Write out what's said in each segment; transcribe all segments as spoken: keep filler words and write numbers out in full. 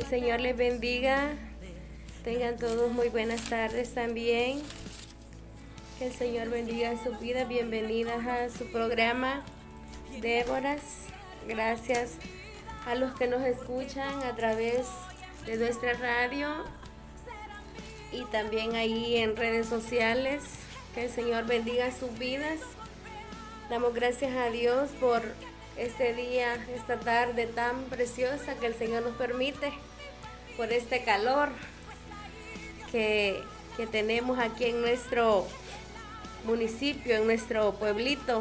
Señor les bendiga. Tengan todos muy buenas tardes también. Que el Señor bendiga su vida. Bienvenidas a su programa Déboras. Gracias a los que nos escuchan a través de nuestra radio y también ahí en redes sociales. Que el Señor bendiga sus vidas. Damos gracias a Dios por este día, esta tarde tan preciosa que el Señor nos permite, por este calor que, que tenemos aquí en nuestro municipio, en nuestro pueblito.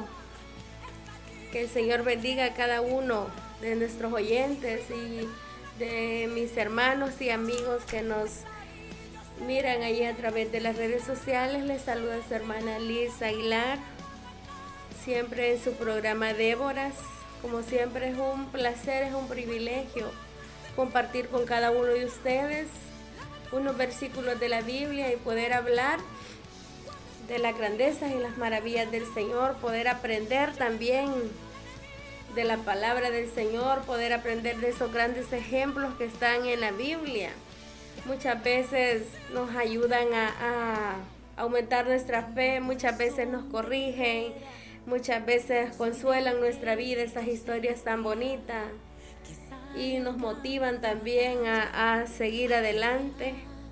Que el Señor bendiga a cada uno de nuestros oyentes y de mis hermanos y amigos que nos miran ahí a través de las redes sociales. Les saluda su hermana Liz Aguilar, siempre en su programa Déboras. Como siempre es un placer, es un privilegio compartir con cada uno de ustedes unos versículos de la Biblia y poder hablar de las grandezas y las maravillas del Señor, poder aprender también de la palabra del Señor, poder aprender de esos grandes ejemplos que están en la Biblia. Muchas veces nos ayudan a, a aumentar nuestra fe, muchas veces nos corrigen, muchas veces consuelan nuestra vida, esas historias tan bonitas, y nos motivan también a, a seguir adelante.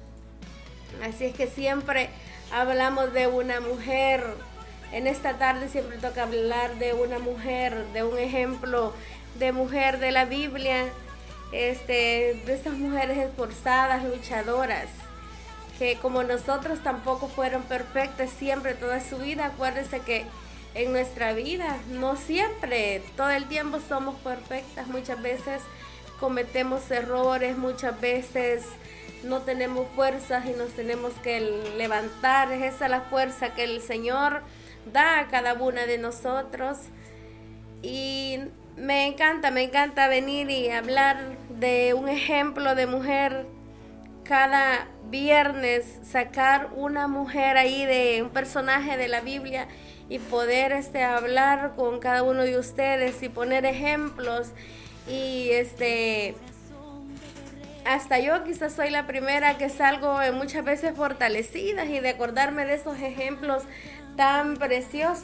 Así es que siempre hablamos de una mujer. En esta tarde siempre toca hablar de una mujer, de un ejemplo de mujer de la Biblia, este, de esas mujeres esforzadas, luchadoras, que como nosotros tampoco fueron perfectas siempre toda su vida. Acuérdense que en nuestra vida no siempre, todo el tiempo somos perfectas. Muchas veces cometemos errores, muchas veces no tenemos fuerzas y nos tenemos que levantar. Es esa la fuerza que el Señor da a cada una de nosotros. Y me encanta, me encanta venir y hablar de un ejemplo de mujer. Cada viernes sacar una mujer ahí, de un personaje de la Biblia, y poder este, hablar con cada uno de ustedes y poner ejemplos. Y este hasta yo quizás soy la primera que salgo muchas veces fortalecida, y de acordarme de esos ejemplos tan preciosos